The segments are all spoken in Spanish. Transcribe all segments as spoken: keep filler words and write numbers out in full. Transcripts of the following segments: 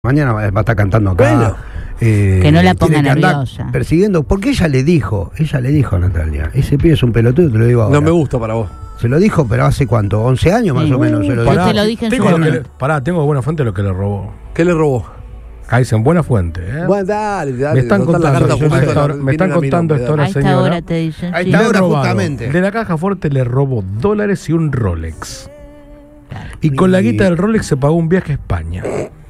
Mañana va a estar cantando acá. Bueno, eh, que no la ponga tiene que andar nerviosa. persiguiendo, porque ella le dijo, ella le dijo a Natalia, ese pibe es un pelotudo, te lo digo ahora. no me gusta para vos. Se lo dijo, pero hace cuánto, once años más Sí. o menos se lo Yo dijo. te lo dije en tengo su lo que momento. le- Pará, tengo buena fuente lo que le robó. ¿Qué le robó? Acá dicen buena fuente, ¿eh? Bueno, dale, dale. me están total, la contando, carta yo jurada sé esta hora- viene me están a mi contando nombre, esto dale. A la esta señora. hora te dicen. Ahí sí. está. Le ahora robaron. justamente. De la caja fuerte le robó dólares y un Rolex. Claro. Y con la Y- guita del Rolex se pagó un viaje a España.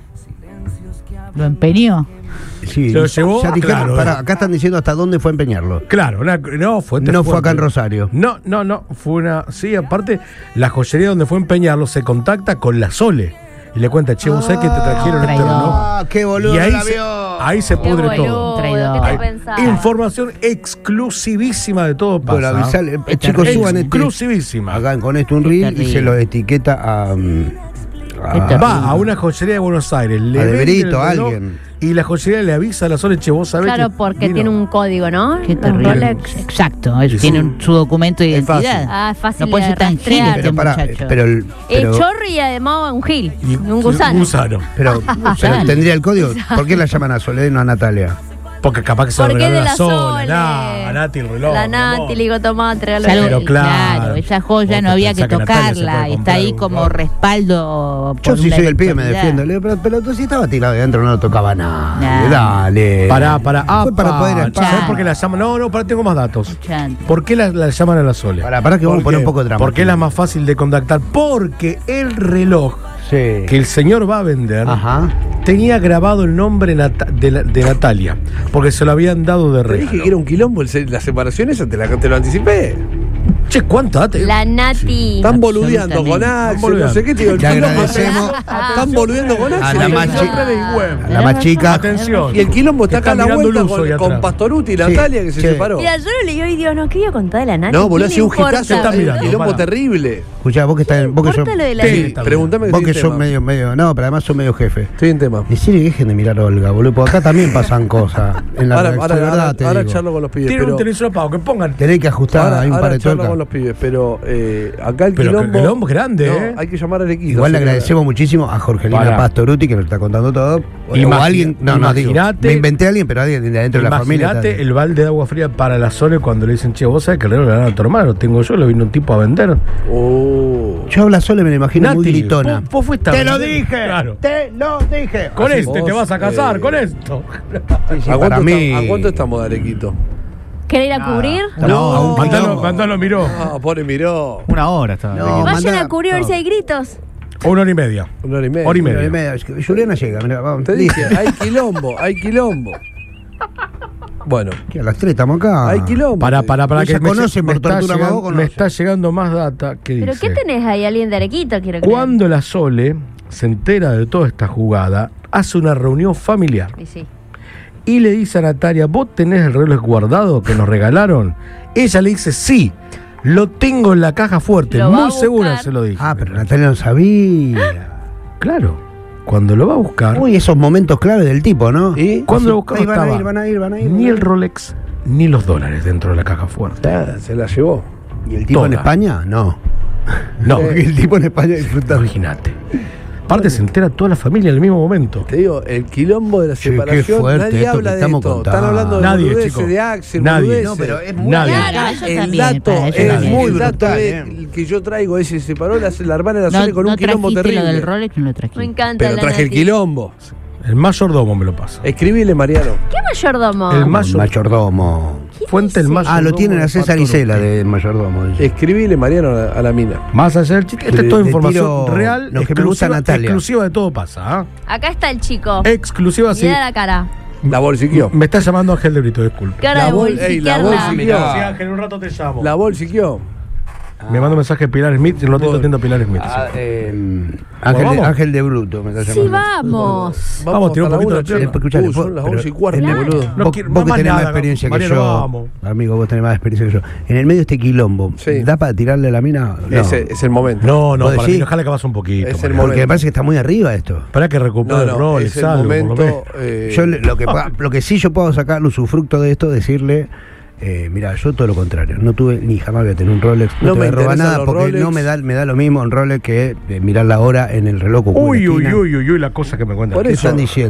Lo empeñó. Sí, Se lo llevó, ya dijeron, claro, pará, eh. acá están diciendo hasta dónde fue a empeñarlo. Claro, una- no, fuente No fue fuerte. acá en Rosario. No, no, no, fue una... Sí, aparte, la joyería donde fue a empeñarlo se contacta con la Sole. Y le cuenta, che, vos sabés que te trajeron este traidor. reloj. Ah, qué boludo Y ahí la se, vio. ahí se Qué pudre boludo, todo. Traidor. ¿qué te Ay, pensás? Información exclusivísima de todo pasa. Bueno, avisale, eh, Es chicos, terrible. suban este, Exclusivísima. acá con esto un reel y terrible. se lo etiqueta a, mm, a- Qué terrible. Va a una joyería de Buenos Aires, le A vende Debrito, el reloj, alguien. y la joyería le avisa a la Sole, che, vos sabés Claro, que porque vino. tiene un código, ¿no? Qué Un terrible. Rolex. Exacto, él Sí, tiene sí. un- su documento de Es fácil. identidad. Ah, es fácil No puede de ser tan gil rastrear. este pero pará, muchacho. pero, el- pero, El chorro y además un gil, Y- un gusano. Un gusano. pero, pero tendría el código. ¿Por qué la llaman a Soledad y no a Natalia? Porque capaz que se lo ¿Por qué regaló de la la Sole. Sole? Nah, a Nati el reloj. La mi Nati amor. le digo, tomá, tregalo. Salvo- Pero claro. claro, esa joya Vos no te había que pensás que Natalia se tocarla. puede Está comprar ahí un como Rolex. respaldo. Yo por si una soy el pibe me eventualidad. defiendo. Le digo, pero, pero tú si estaba tirado de adentro no lo tocaba nada. Nah. Dale. Pará, pará. Ah, Fue para poder ¿sabés estar. por qué la llaman? No, no, pará, tengo más datos. Chante. ¿Por qué la, la llaman a la Sole? Pará, pará que vamos a ¿Por poner qué? un poco de drama. Porque es la más fácil de contactar. Porque el reloj Sí. que el señor va a vender Ajá. tenía grabado el nombre Nata- de, la- de Natalia. Porque se lo habían dado de Te dije regalo. que era un quilombo el se- la separación esa, te, la, te lo anticipé. Che, ¿cuánto date? La Nati. Están boludeando con Absolutamente. Axel, no sé qué, te digo, el Le quilombo. agradecemos Están boludeando con a Axel. la y el más quilombo- chica. web. A la más chica. Atención. Y el quilombo está Que acá a la mirando vuelta Luzo ahí con, atrás. con Pastoruti y Sí, Natalia que se sí. separó. Mira, yo le digo, ay Dios, no quería contar de la Nati. No, boludo, ha ¿Qué sido un le importa? hitazo. Está Un mirando, quilombo pará. terrible. Escuchá, vos que estás vos que Importa sos, lo de la Sí, Nati. está bien. Pregúntame que vos estoy que en sos tema. medio, medio, no, pero además sos medio jefe. Estoy en tema. Decir que dejen de mirar a Olga, boludo, porque acá también pasan cosas. En la Ahora, redacción, ahora, verdad, ahora, te ahora digo. charlo con los pibes. Tienen Pero, un televisor apagado, que pongan. Tenés que ajustar ahora, ahí un ahora par de charlo tuercas. con los pibes, pero eh, acá el Pero que quilombo. el quilombo es grande, no, ¿eh? hay que llamar al equipo. Igual le señora. agradecemos muchísimo a Jorgelina Pará. Pastoruti que nos está contando todo. O, Imagina- o alguien, no, no, digo, imaginate- me inventé a alguien, pero alguien de adentro de la familia. Imagínate también. el balde de agua fría para la Sole cuando le dicen, che, vos sabés que el reloj le dan a tu hermano, lo tengo yo, lo vino un tipo a vender. Oh. Yo habla solo y me la imagino muy Nati, gritona. vos, vos fuiste a ¡Te lo vender. dije! Claro. ¡Te lo dije! Con Así este vos, te vas a casar, eh, con esto. Sí, sí, ¿A, para cuánto mí. está- ¿A cuánto estamos de Arequito? ¿Querés ir a cubrir? No, a un Mandalo, quilombo. mandalo, miró. Ah, pobre miró. Una hora estaba. No, Vayan mandá- a cubrir a ver no. si hay gritos. Una hora y media. Una hora y media. Hora y Una hora media. y media. Es que Juliana llega, mirá, vamos. Te listo. dije, hay quilombo, hay quilombo. Bueno, Que a las tres estamos acá. hay quilombo. Para, para, para Ella que me- conoce me, por está tortura, llegando, vos me conoces. está llegando más data que ¿Pero dice. qué tenés ahí? ¿Alguien de Arequito? Quiero creer. Cuando la Sole se entera de toda esta jugada, hace una reunión familiar Y sí. y le dice a Natalia, ¿vos tenés el reloj guardado que nos regalaron? Ella le dice, sí, lo tengo en la caja fuerte, Lo va a muy buscar. segura se lo dije. Ah, pero Natalia no sabía. Claro, cuando lo va a buscar, Uy, esos momentos claves del tipo, ¿no? ¿Y? cuando lo buscaba Ahí van a estaba ir, van a ir, van a ir. ni van a el ir. Rolex ni los dólares dentro de la caja fuerte. Ah, se la llevó. ¿Y el tipo en Toda. España? No. No, Porque el tipo en España disfruta. imagínate. Aparte se entera toda la familia en el mismo momento. Te digo, el quilombo de la Che, qué separación, fuerte nadie esto habla que de estamos esto. contando. Están hablando de Nadie, boludeces, chico. de Axel, Nadie. boludeces. No, pero es muy Nadie. Claro, brutal. eso El también, dato para eso es también. muy El brutal. dato eh, es- el que yo traigo ese se separó la, la hermana de la No, Sole con no un quilombo trajiste terrible. lo del Rolex, no lo trajiste. Me encanta Pero la traje el Nati. quilombo. El mayordomo me lo pasa. Escribile, Mariano. ¿Qué mayordomo? El El mayor- mayordomo. Fuente el mayordomo. Ah, lo tienen a de César Pastoruti. Isela de mayordomo. dice. Escribile, Mariano, a la, a la mina. Más allá del chiste, esta Le- es toda le información tiro real, lo que me gusta, exclusiva, Natalia. exclusiva de todo pasa. ¿ah? Acá está el chico. Exclusiva, sí. Mira la cara. La bolsiqueó. Me está llamando Ángel de Brito, disculpe. Cara La de bol- ey, la bolsiquearla. bolsiqueó. Sí, Ángel, un rato te llamo. La bolsiqueó. Me manda un mensaje Pilar Smith y un ratito Bueno. atiendo a Pilar Smith. Ah, sí. eh, Ángel, ¿Vamos? de, Ángel de Bruto me está Sí, llamando. vamos. Vamos, tira un hasta la poquito una, de che. tierra. Escuchale, Uh, son las pero once y cuarto, en el- boludo. No vos, quiero- vos que más tenés más nada, experiencia que Mariano, yo, vamos. amigo, vos tenés más experiencia que yo. En el medio de este quilombo, Sí. ¿da para tirarle a la mina? No. Ese es el momento. No, no, ¿Vos para decís? mí, ojalá que vas un poquito. Es el Mariano. momento. Porque me parece que está muy arriba esto. Para que recupere No, el no, Rolex, es el algo, por lo menos. momento. eh, Yo le- lo, que, pueda- lo que sí yo puedo sacar el usufructo de esto, decirle, Eh, mira, yo todo lo contrario, no tuve ni jamás voy a tener un Rolex, no, No te me voy a robar interesan nada los porque Rolex. no me da, me da lo mismo un Rolex que eh, mirar la hora en el reloj. Uy, uy, uy, uy, uy, la cosa que me cuentan. Por ¿Qué eso. están diciendo?